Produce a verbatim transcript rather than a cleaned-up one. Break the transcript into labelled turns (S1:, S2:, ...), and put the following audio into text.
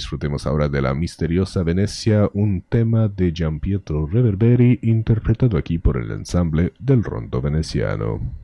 S1: disfrutemos ahora de la misteriosa Venecia, un tema de Gian Pietro Reverberi interpretado aquí por el ensamble del Rondo Veneciano.